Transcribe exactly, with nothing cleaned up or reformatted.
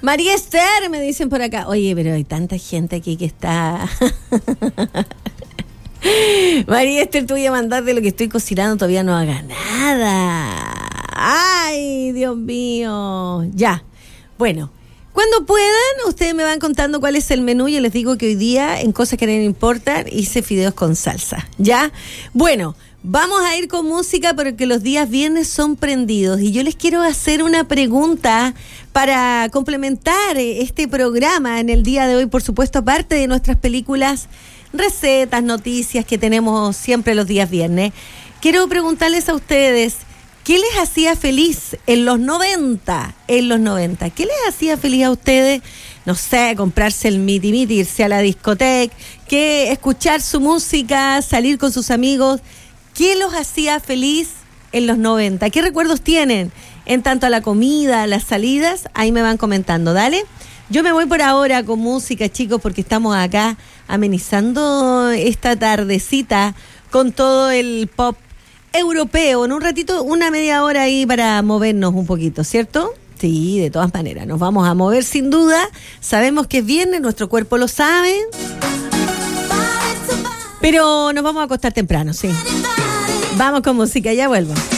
María Esther, me dicen por acá. Oye, pero hay tanta gente aquí que está... María Esther, te voy a mandar de lo que estoy cocinando, todavía no haga nada. Ay, Dios mío. Ya, bueno, cuando puedan, ustedes me van contando cuál es el menú. Yo les digo que hoy día, en cosas que no importan, hice fideos con salsa. ¿Ya? Bueno, vamos a ir con música porque los días viernes son prendidos. Y yo les quiero hacer una pregunta para complementar este programa en el día de hoy. Por supuesto, aparte de nuestras películas, recetas, noticias que tenemos siempre los días viernes. Quiero preguntarles a ustedes, ¿qué les hacía feliz en los noventa? En los noventa, ¿qué les hacía feliz a ustedes? No sé, comprarse el miti miti, irse a la discoteca, que escuchar su música, salir con sus amigos. ¿Qué los hacía feliz en los noventa? ¿Qué recuerdos tienen en tanto a la comida, a las salidas? Ahí me van comentando, dale. Yo me voy por ahora con música, chicos, porque estamos acá amenizando esta tardecita con todo el pop europeo. En un ratito, una media hora ahí para movernos un poquito, ¿cierto? Sí, de todas maneras, nos vamos a mover sin duda. Sabemos que es viernes, nuestro cuerpo lo sabe. Pero nos vamos a acostar temprano, sí. Vamos con música, ya vuelvo.